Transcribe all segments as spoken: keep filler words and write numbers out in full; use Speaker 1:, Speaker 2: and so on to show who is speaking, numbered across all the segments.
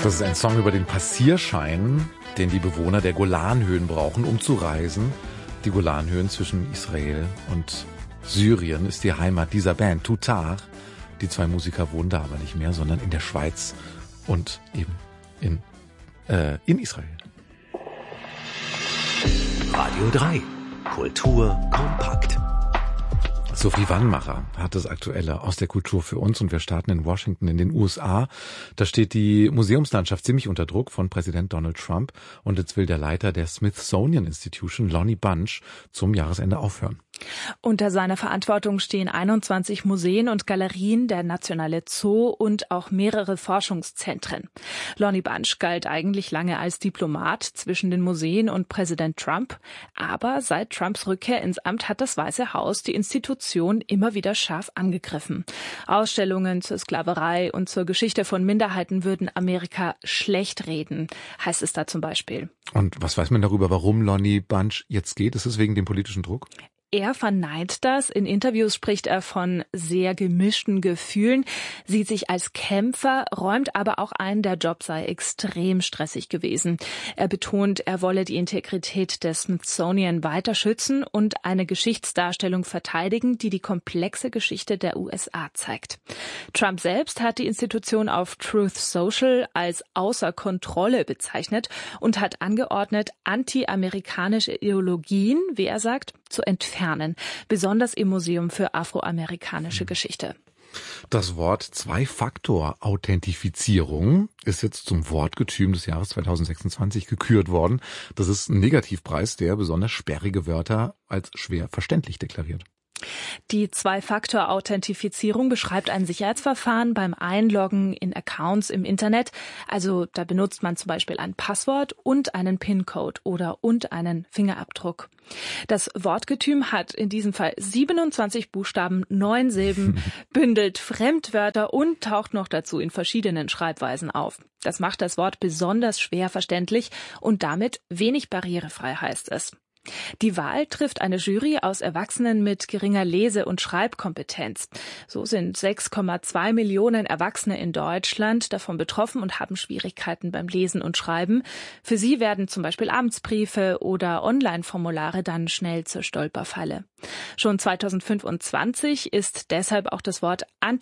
Speaker 1: Das ist ein Song über den Passierschein, den die Bewohner der Golanhöhen brauchen, um zu reisen. Die Golanhöhen zwischen Israel und Syrien ist die Heimat dieser Band, Tutar. Die zwei Musiker wohnen da aber nicht mehr, sondern in der Schweiz und eben in, äh, in Israel.
Speaker 2: Radio drei. Kultur kompakt.
Speaker 1: Sophie Wannmacher hat das Aktuelle aus der Kultur für uns und wir starten in Washington in den U S A. Da steht die Museumslandschaft ziemlich unter Druck von Präsident Donald Trump und jetzt will der Leiter der Smithsonian Institution, Lonnie Bunch, zum Jahresende aufhören.
Speaker 3: Unter seiner Verantwortung stehen einundzwanzig Museen und Galerien, der Nationale Zoo und auch mehrere Forschungszentren. Lonnie Bunch galt eigentlich lange als Diplomat zwischen den Museen und Präsident Trump. Aber seit Trumps Rückkehr ins Amt hat das Weiße Haus die Institution immer wieder scharf angegriffen. Ausstellungen zur Sklaverei und zur Geschichte von Minderheiten würden Amerika schlecht reden, heißt es da zum Beispiel.
Speaker 1: Und was weiß man darüber, warum Lonnie Bunch jetzt geht? Ist es wegen dem politischen Druck?
Speaker 3: Er verneint das. In Interviews spricht er von sehr gemischten Gefühlen, sieht sich als Kämpfer, räumt aber auch ein, der Job sei extrem stressig gewesen. Er betont, er wolle die Integrität des Smithsonian weiter schützen und eine Geschichtsdarstellung verteidigen, die die komplexe Geschichte der U S A zeigt. Trump selbst hat die Institution auf Truth Social als außer Kontrolle bezeichnet und hat angeordnet, anti-amerikanische Ideologien, wie er sagt, zu entfernen, besonders im Museum für afroamerikanische Geschichte.
Speaker 1: Das Wort Zwei-Faktor-Authentifizierung ist jetzt zum Wortgetüm des Jahres zweitausendsechsundzwanzig gekürt worden. Das ist ein Negativpreis, der besonders sperrige Wörter als schwer verständlich deklariert.
Speaker 3: Die Zwei-Faktor-Authentifizierung beschreibt ein Sicherheitsverfahren beim Einloggen in Accounts im Internet. Also da benutzt man zum Beispiel ein Passwort und einen PIN-Code oder und einen Fingerabdruck. Das Wortgetüm hat in diesem Fall siebenundzwanzig Buchstaben, neun Silben, bündelt Fremdwörter und taucht noch dazu in verschiedenen Schreibweisen auf. Das macht das Wort besonders schwer verständlich und damit wenig barrierefrei, heißt es. Die Wahl trifft eine Jury aus Erwachsenen mit geringer Lese- und Schreibkompetenz. So sind sechs Komma zwei Millionen Erwachsene in Deutschland davon betroffen und haben Schwierigkeiten beim Lesen und Schreiben. Für sie werden zum Beispiel Amtsbriefe oder Online-Formulare dann schnell zur Stolperfalle. Schon zweitausendfünfundzwanzig ist deshalb auch das Wort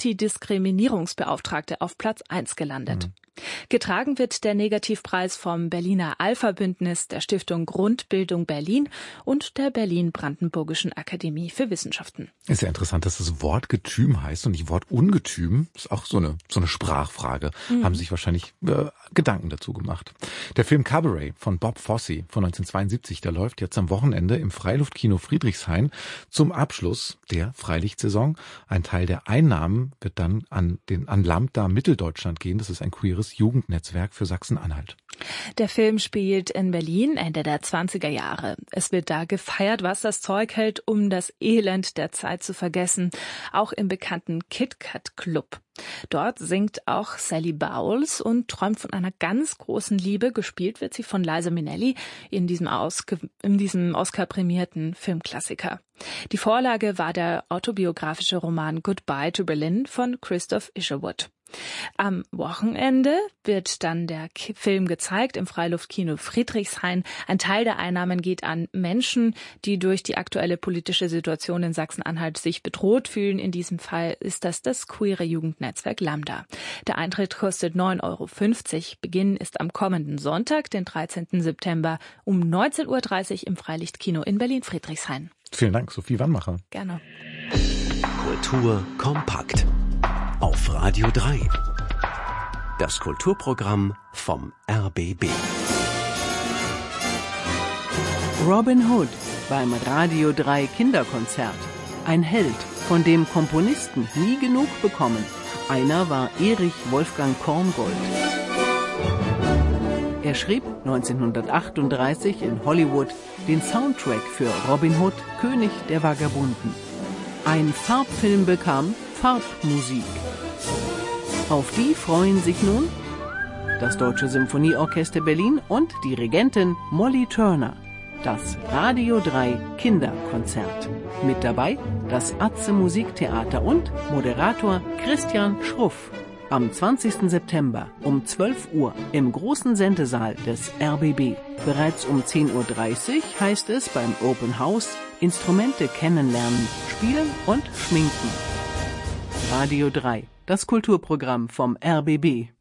Speaker 3: Antidiskriminierungsbeauftragte auf Platz eins gelandet. Mhm. Getragen wird der Negativpreis vom Berliner Alpha-Bündnis, der Stiftung Grundbildung Berlin und der Berlin-Brandenburgischen Akademie für Wissenschaften.
Speaker 1: Ist ja interessant, dass das Wortgetüm heißt und nicht Wortungetüm. Ist auch so eine, so eine Sprachfrage. Mhm. Haben sich wahrscheinlich äh, Gedanken dazu gemacht. Der Film Cabaret von Bob Fosse von neunzehnhundertzweiundsiebzig, der läuft jetzt am Wochenende im Freiluftkino Friedrichshain zum Abschluss der Freilichtsaison. Ein Teil der Einnahmen wird dann an den an Lambda Mitteldeutschland gehen. Das ist ein queeres Jugendnetzwerk für Sachsen-Anhalt.
Speaker 3: Der Film spielt in Berlin Ende der zwanziger Jahre. Es wird da gefeiert, was das Zeug hält, um das Elend der Zeit zu vergessen. Auch im bekannten KitKat Club. Dort singt auch Sally Bowles und träumt von einer ganz großen Liebe. Gespielt wird sie von Liza Minnelli in diesem, Ausge- in diesem Oscar-prämierten Filmklassiker. Die Vorlage war der autobiografische Roman Goodbye to Berlin von Christoph Isherwood. Am Wochenende wird dann der Film gezeigt im Freiluftkino Friedrichshain. Ein Teil der Einnahmen geht an Menschen, die durch die aktuelle politische Situation in Sachsen-Anhalt sich bedroht fühlen. In diesem Fall ist das das queere Jugendnetzwerk Lambda. Der Eintritt kostet neun Euro fünfzig. Beginn ist am kommenden Sonntag, den dreizehnten September um neunzehn Uhr dreißig im Freilichtkino in Berlin-Friedrichshain.
Speaker 1: Vielen Dank, Sophie Wannmacher.
Speaker 3: Gerne.
Speaker 2: Kultur kompakt. Auf Radio drei. Das Kulturprogramm vom R B B.
Speaker 4: Robin Hood beim Radio drei Kinderkonzert. Ein Held, von dem Komponisten nie genug bekommen. Einer war Erich Wolfgang Korngold. Er schrieb neunzehnhundertachtunddreißig in Hollywood den Soundtrack für Robin Hood, König der Vagabunden. Ein Farbfilm bekam Farbmusik. Auf die freuen sich nun das Deutsche Symphonieorchester Berlin und Dirigentin Molly Turner. Das Radio drei Kinderkonzert. Mit dabei das Atze Musiktheater und Moderator Christian Schruff. Am zwanzigsten September um zwölf Uhr im großen Sendesaal des R B B. Bereits um zehn Uhr dreißig heißt es beim Open House Instrumente kennenlernen, spielen und schminken. Radio drei, das Kulturprogramm vom R B B.